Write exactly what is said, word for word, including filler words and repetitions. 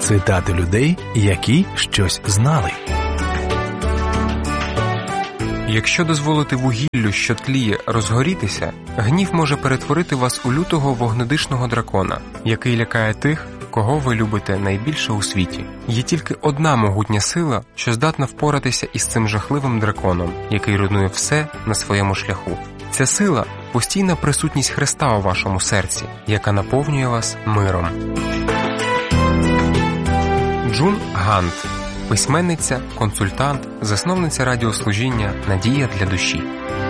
цитати людей, які щось знали. Якщо дозволити вугіллю, що тліє, розгорітися, гнів може перетворити вас у лютого вогнедишного дракона, який лякає тих, кого ви любите найбільше у світі. Є тільки одна могутня сила, що здатна впоратися із цим жахливим драконом, який руйнує все на своєму шляху. Ця сила – постійна присутність Христа у вашому серці, яка наповнює вас миром. Джун Гант – письменниця, консультант, засновниця радіослужіння «Надія для душі».